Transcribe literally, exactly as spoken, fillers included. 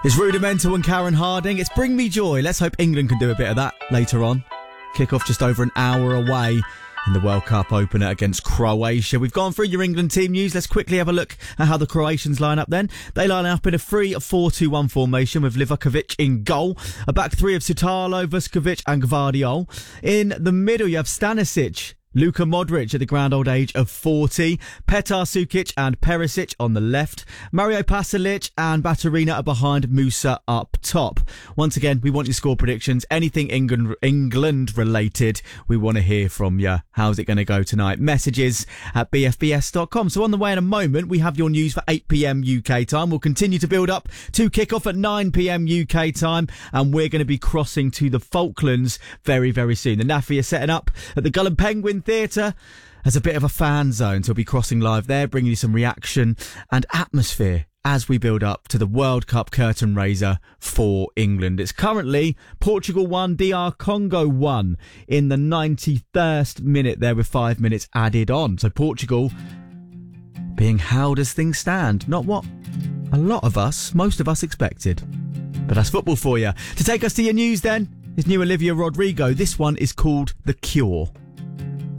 It's Rudimental and Karen Harding. It's Bring Me Joy. Let's hope England can do a bit of that later on. Kick-off just over an hour away in the World Cup opener against Croatia. We've gone through your England team news. Let's quickly have a look at how the Croatians line up then. They line up in a three four two one formation with Livakovic in goal. A back three of Sutalo, Vuskovic and Gvardiol. In the middle you have Stanisic, Luka Modric at the grand old age of forty, Petar Sukic and Perisic on the left, Mario Pasalic and Baturina are behind Musa up top. Once again, we want your score predictions, anything England England related, we want to hear from you. How's it going to go tonight? Messages at b f b s dot com. So on the way in a moment, we have your news for eight p m U K time. We'll continue to build up to kick off at nine p m U K time, and we're going to be crossing to the Falklands very, very soon. The N A F I are setting up at the Gull and Penguin Theatre as a bit of a fan zone, so we'll be crossing live there, bringing you some reaction and atmosphere as we build up to the World Cup curtain raiser for England. It's currently Portugal one, D R Congo one in the ninety-first minute there with five minutes added on. So Portugal being held as things stand. Not what a lot of us, most of us expected. But that's football for you. To take us to your news then is new Olivia Rodrigo. This one is called The Cure.